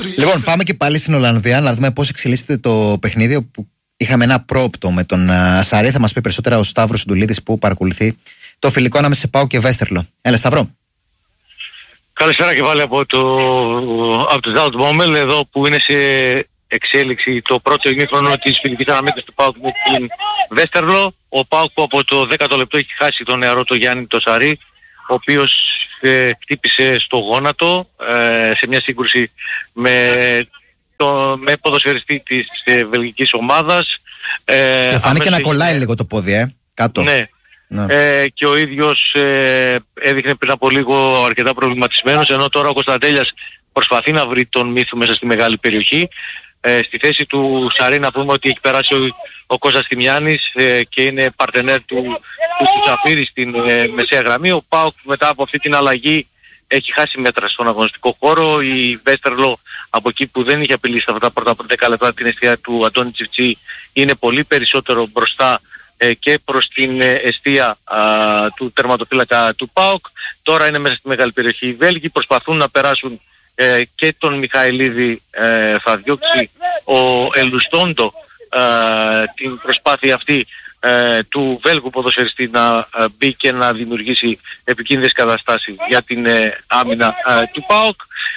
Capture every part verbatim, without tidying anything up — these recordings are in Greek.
Λοιπόν, πάμε και πάλι στην Ολλανδία να δούμε πώς εξελίσσεται το παιχνίδι, όπου είχαμε ένα πρόπτο με τον Σαρί. Θα μας πει περισσότερα ο Σταύρος Συντουλίδης που παρακολουθεί το φιλικό ανάμεσα σε ΠΑΟΚ και Βέστερλο. Έλα, Σταυρό. Καλησπέρα και πάλι από το, από το Ζάουτ Μπόμελ, εδώ που είναι σε εξέλιξη το πρώτο ημίχρονο της φιλικής αναμέτρησης του ΠΑΟΚ με την Βέστερλο. Ο ΠΑΟΚ που από το δέκατο λεπτό έχει χάσει τον νεαρό το Γιάννη το Σαρί, ο οποίος ε, χτύπησε στο γόνατο ε, σε μια σύγκρουση με, το, με ποδοσφαιριστή της ε, βελγικής ομάδας. Ε, και φάνηκε να κολλάει λίγο το πόδι, ε, κάτω. Ναι. Ναι. Ε, και ο ίδιος ε, έδειχνε πριν από λίγο αρκετά προβληματισμένος, ενώ τώρα ο Κωνσταντέλιας προσπαθεί να βρει τον Μύθου μέσα στη μεγάλη περιοχή. Ε, στη θέση του Σαρί να πούμε ότι έχει περάσει ο, ο Κώστας Τιμιάνης ε, και είναι παρτενέρ του, του Τσαφίρη στην ε, μεσαία γραμμή. Ο ΠΑΟΚ μετά από αυτή την αλλαγή έχει χάσει μέτρα στον αγωνιστικό χώρο. Η Βέστερλο από εκεί που δεν είχε απειλήσει αυτά τα πρώτα δέκα λεπτά την αιστεία του Αντώνη Τσιφτσί είναι πολύ περισσότερο μπροστά ε, και προς την ε, εστία α, του τερματοφύλακα του ΠΑΟΚ. Τώρα είναι μέσα στη μεγάλη περιοχή. Οι Βέλγοι προσπαθούν να περάσουν ε, και τον Μιχαηλίδη, ε, θα διώξει ο Ελουστόντο ε, την προσπάθεια αυτή ε, του Βέλγου ποδοσφαιριστή να ε, μπει και να δημιουργήσει επικίνδυνες καταστάσεις για την ε, άμυνα ε, του ΠΑΟΚ.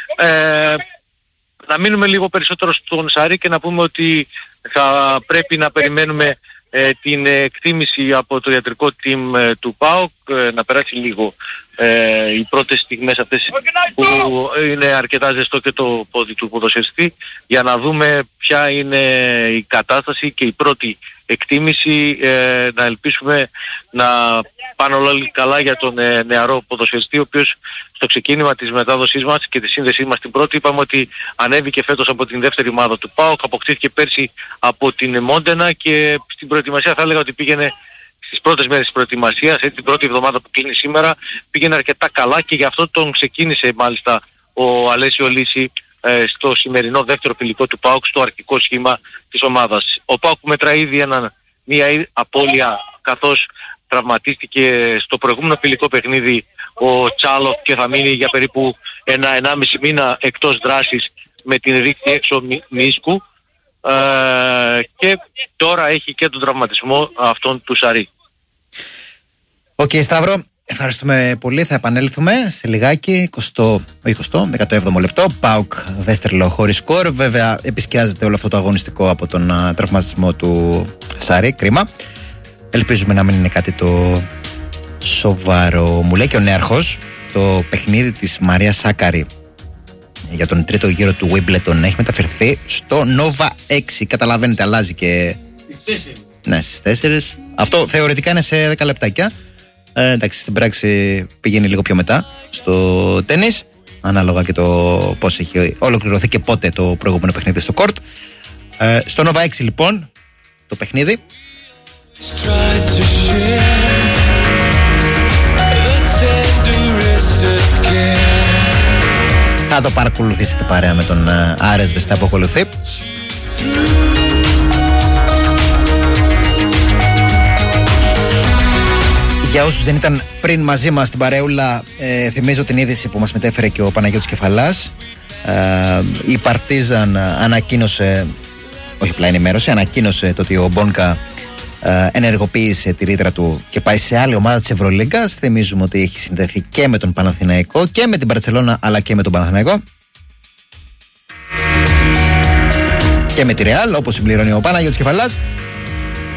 Ε, να μείνουμε λίγο περισσότερο στον Σαρί και να πούμε ότι θα πρέπει να περιμένουμε ε, την εκτίμηση από το ιατρικό team ε, του ΠΑΟΚ, ε, να περάσει λίγο ε, οι πρώτες στιγμές αυτές που είναι αρκετά ζεστό και το πόδι του ποδοσφαιριστή, για να δούμε ποια είναι η κατάσταση και η πρώτη εκτίμηση, ε, να ελπίσουμε να πάνε όλοι καλά για τον ε, νεαρό ποδοσφαιριστή, ο οποίος στο ξεκίνημα της μετάδοσής μας και τη σύνδεσή μας την πρώτη είπαμε ότι ανέβηκε φέτος από την δεύτερη ομάδα του ΠΑΟΚ, αποκτήθηκε πέρσι από την Μόντενα και στην προετοιμασία θα έλεγα ότι πήγαινε στις πρώτες μέρες της προετοιμασίας, έτσι, την πρώτη εβδομάδα που κλείνει σήμερα, πήγαινε αρκετά καλά και γι' αυτό τον ξεκίνησε μάλιστα ο Αλέσιο Λύση ε, στο σημερινό δεύτερο φιλικό του ΠΑΟΚ, στο αρχικό σχήμα της ομάδας. Ο ΠΑΟΚ μετρά ήδη ένα, μια απώλεια, καθώς τραυματίστηκε στο προηγούμενο φιλικό παιχνίδι ο Τσάλοφ και θα μείνει για περίπου ένα ενάμιση μήνα εκτός δράσης με την ρήξη έξω μίσκου, ε, και τώρα έχει και τον τραυματισμό αυτόν του Σαρί. Οκ, okay, Σταύρο, ευχαριστούμε πολύ. Θα επανέλθουμε σε λιγάκι, εικοστό, εικοστό, δέκατο έβδομο λεπτό. ΠΑΟΚ Βέστερλο χωρίς σκορ. Βέβαια, επισκιάζεται όλο αυτό το αγωνιστικό από τον uh, τραυματισμό του Σαρί. Κρίμα. Ελπίζουμε να μην είναι κάτι το σοβαρό. Μου λέει και ο νέαρχος, το παιχνίδι της Μαρία Σάκαρη για τον τρίτο γύρο του Wimbledon έχει μεταφερθεί στο Nova έξι. Καταλαβαίνετε, αλλάζει και. Στις τέσσερις. Ναι, στις τέσσερις. Αυτό θεωρητικά είναι σε δέκα λεπτάκια. Ε, εντάξει, στην πράξη πηγαίνει λίγο πιο μετά στο τένις, ανάλογα και το πώς έχει ολοκληρωθεί και πότε το προηγούμενο παιχνίδι στο κόρτ. Ε, στο Nova έξι λοιπόν το παιχνίδι. Θα το παρακολουθήσετε παρέα με τον Άρες Βεστά που ακολουθεί. Για όσους δεν ήταν πριν μαζί μας στην παρεούλα, ε, θυμίζω την είδηση που μας μετέφερε και ο Παναγιώτης Κεφαλάς. Ε, η Παρτίζαν ανακοίνωσε, όχι απλά ενημέρωσε, ανακοίνωσε το ότι ο Μπόνκα ε, ενεργοποίησε τη ρήτρα του και πάει σε άλλη ομάδα της Ευρωλίγκας. Θυμίζουμε ότι έχει συνδεθεί και με τον Παναθηναϊκό και με την Μπαρτσελώνα, αλλά και με τον Παναθηναϊκό και με τη Ρεάλ, όπως συμπληρώνει ο Παναγιώτης Κεφαλάς.